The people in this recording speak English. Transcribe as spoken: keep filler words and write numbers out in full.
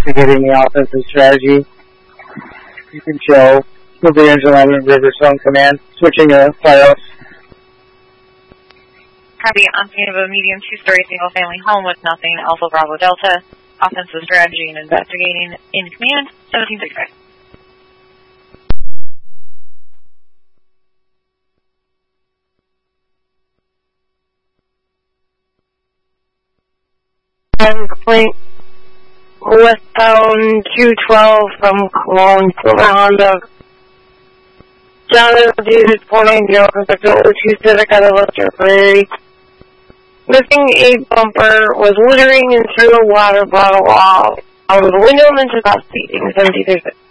investigating the offensive strategy. You can show Silver eleven Riverstone Command. Switching to Fios. Copy, on scene of a medium two-story single-family home with nothing, Alpha Bravo Delta. Offensive strategy and investigating in command, seventeen sixty-five. Complaint westbound two twelve from Cologne, Silver Honda. John David four ninety from Sector two Civic out of Western Prairie. Missing a bumper, was littering into a water bottle wall. I was window into that seating, seventy-six.